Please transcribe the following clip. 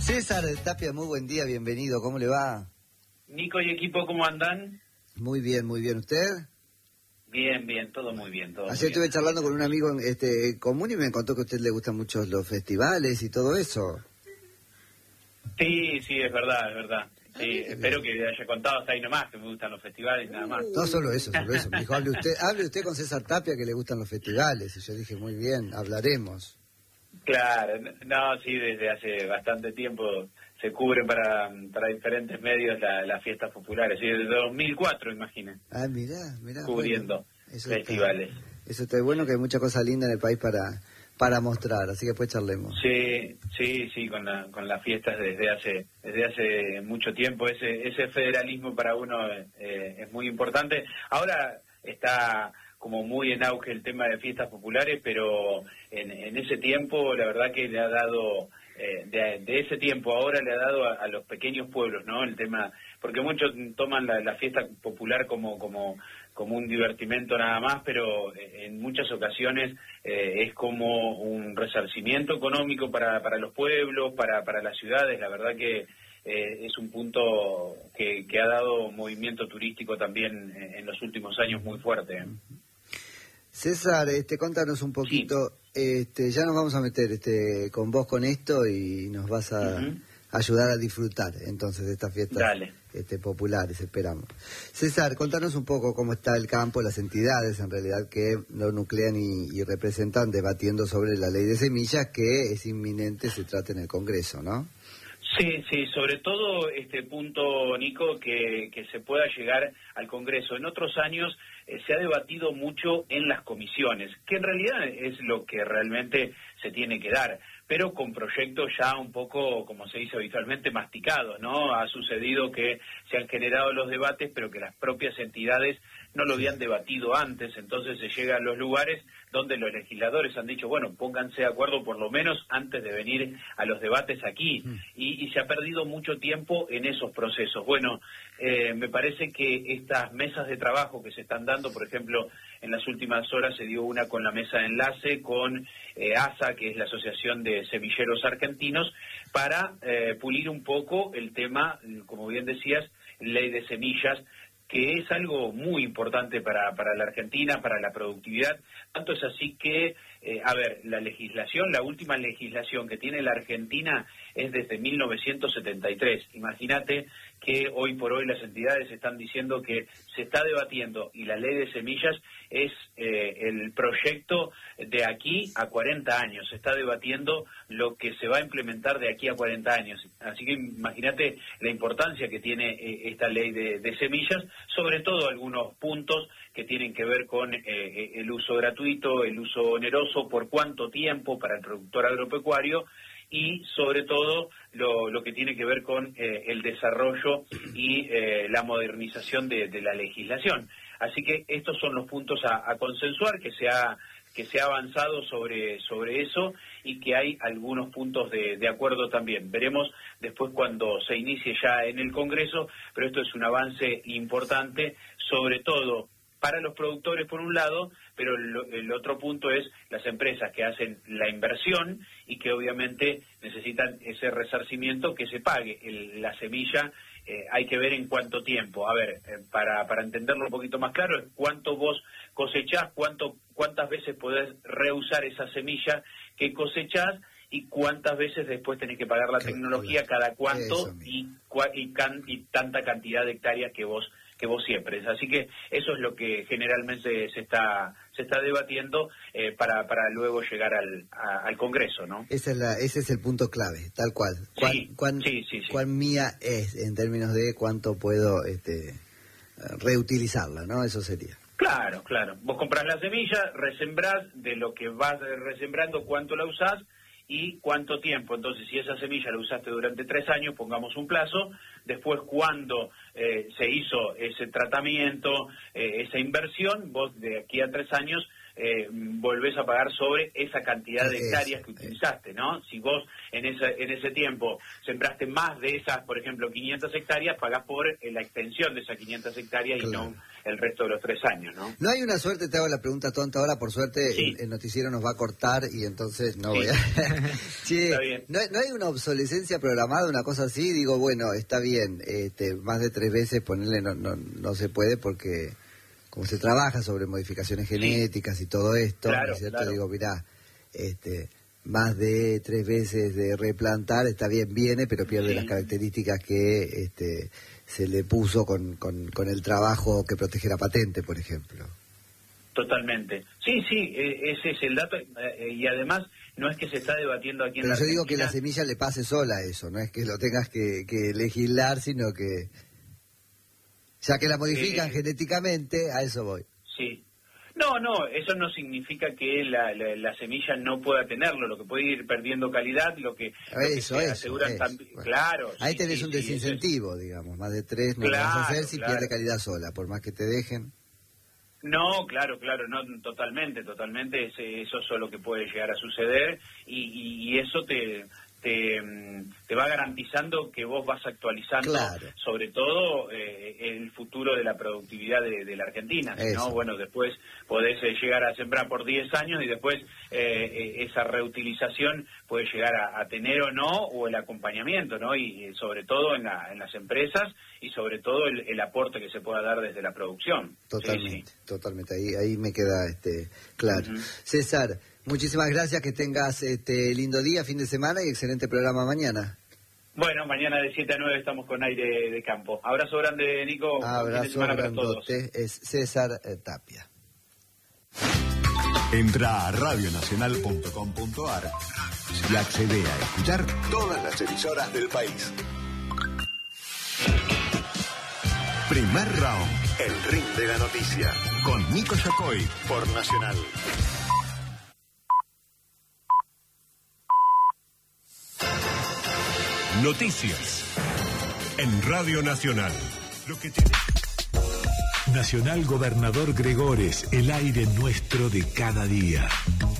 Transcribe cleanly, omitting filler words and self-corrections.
César Tapia, muy buen día, bienvenido, ¿cómo le va? Nico y equipo, ¿cómo andan? Muy bien, ¿usted? Bien, todo muy bien. Ayer estuve charlando con un amigo común y me contó que a usted le gustan mucho los festivales y todo eso. Sí, es verdad. Sí, espero que le haya contado hasta ahí nomás, que me gustan los festivales y nada más. No, solo eso. Me dijo, hable usted con César Tapia que le gustan los festivales. Y yo dije, muy bien, hablaremos. Claro, no, sí, desde hace bastante tiempo se cubren para diferentes medios las fiestas populares. Sí, desde 2004, imaginen. Ah, mirá. Cubriendo bueno, festivales. Eso está bueno, que hay mucha cosa linda en el país para mostrar, así que después charlemos. Sí, con las fiestas desde hace mucho tiempo. Ese federalismo para uno es muy importante. Ahora está como muy en auge el tema de fiestas populares, pero en ese tiempo la verdad que le ha dado, de ese tiempo ahora le ha dado a los pequeños pueblos, ¿no? El tema, porque muchos toman la fiesta popular como un divertimento nada más, pero en muchas ocasiones es como un resarcimiento económico para los pueblos, para las ciudades. La verdad que es un punto que ha dado movimiento turístico también en los últimos años muy fuerte. César, contanos un poquito, sí. Ya nos vamos a meter con vos con esto y nos vas a ayudar a disfrutar entonces de estas fiestas populares, esperamos. César, contanos un poco cómo está el campo, las entidades en realidad que lo nuclean y representan debatiendo sobre la ley de semillas que es inminente se trata en el Congreso, ¿no? Sí, sobre todo este punto, Nico, que se pueda llegar al Congreso. En otros años se ha debatido mucho en las comisiones, que en realidad es lo que realmente se tiene que dar, pero con proyectos ya un poco, como se dice habitualmente, masticados, ¿no? Ha sucedido que se han generado los debates, pero que las propias entidades no lo habían debatido antes, entonces se llega a los lugares donde los legisladores han dicho, bueno, pónganse de acuerdo por lo menos antes de venir a los debates aquí, y se ha perdido mucho tiempo en esos procesos. Bueno, me parece que estas mesas de trabajo que se están dando, por ejemplo, en las últimas horas se dio una con la mesa de enlace con ASA, que es la Asociación de Semilleros Argentinos, para pulir un poco el tema, como bien decías, ley de semillas, que es algo muy importante para la Argentina, para la productividad. Tanto es así que, la última legislación que tiene la Argentina es desde 1973. Imagínate que hoy por hoy las entidades están diciendo que se está debatiendo y la ley de semillas es el proyecto de aquí a 40 años. Se está debatiendo lo que se va a implementar de aquí a 40 años. Así que imagínate la importancia que tiene esta ley de semillas, sobre todo algunos puntos que tienen que ver con el uso gratuito, el uso oneroso, por cuánto tiempo para el productor agropecuario, y sobre todo lo que tiene que ver con el desarrollo y la modernización de la legislación. Así que estos son los puntos a consensuar, que se ha avanzado sobre eso y que hay algunos puntos de acuerdo también. Veremos después cuando se inicie ya en el Congreso, pero esto es un avance importante, sobre todo para los productores por un lado, pero el otro punto es las empresas que hacen la inversión y que obviamente necesitan ese resarcimiento que se pague. La semilla hay que ver en cuánto tiempo. A ver, para entenderlo un poquito más claro, es cuánto vos cosechás, cuántas veces podés reusar esa semilla que cosechás y cuántas veces después tenés que pagar la tecnología, cada cuánto y tanta cantidad de hectáreas que vos siembres. Así que eso es lo que generalmente se está debatiendo para luego llegar al Congreso, ¿no? Ese es el punto clave, tal cual. Sí. ¿Cuán mía es en términos de cuánto puedo reutilizarla, ¿no? Eso sería. Claro. Vos comprás la semilla, resembrás, de lo que vas resembrando, cuánto la usás y cuánto tiempo. Entonces, si esa semilla la usaste durante 3 años, pongamos un plazo, después cuando se hizo ese tratamiento, esa inversión, vos de aquí a 3 años volvés a pagar sobre esa cantidad de hectáreas que utilizaste, ¿no? Si vos en ese tiempo sembraste más de esas, por ejemplo, 500 hectáreas, pagás por la extensión de esas 500 hectáreas y no el resto de los 3 años, ¿no? No hay una suerte, te hago la pregunta tonta ahora, por suerte el noticiero nos va a cortar y entonces no voy a... Che, está bien. ¿no hay una obsolescencia programada, una cosa así? Digo, bueno, está bien, más de 3 veces ponerle no se puede porque como se trabaja sobre modificaciones genéticas y todo esto, ¿no es cierto? Digo, mirá, más de 3 veces de replantar, está bien, viene, pero pierde las características que se le puso con el trabajo que protege la patente, por ejemplo. Totalmente. Sí, ese es el dato, y además no es que se está debatiendo aquí en la Argentina. Pero yo digo que la semilla le pase sola eso, no es que lo tengas que legislar, sino que ya que la modifican genéticamente, a eso voy. Sí. No, eso no significa que la semilla no pueda tenerlo, lo que puede ir perdiendo calidad, lo que aseguran también. Bueno. Claro. Ahí tenés un desincentivo, digamos, más de 3 no lo vas a hacer si pierde calidad sola, por más que te dejen. No, claro, no, totalmente, eso es lo que puede llegar a suceder y eso te va garantizando que vos vas actualizando, sobre todo el futuro de la productividad de la Argentina. ¿No? Bueno, después podés llegar a sembrar por 10 años y después esa reutilización puede llegar a tener o no, o el acompañamiento, ¿no? Y sobre todo en las empresas y sobre todo el aporte que se pueda dar desde la producción. Totalmente, ahí me queda claro. César, muchísimas gracias, que tengas lindo día, fin de semana y excelente programa mañana. Bueno, mañana de 7 a 9 estamos con Aire de Campo. Abrazo grande, Nico. Abrazo grandote, es César Tapia. Entra a radionacional.com.ar y accede a escuchar todas las emisoras del país. Primer round, el ring de la noticia, con Nico Yacoy por Nacional. Noticias en Radio Nacional. Lo que tiene... Nacional Gobernador Gregores, el aire nuestro de cada día.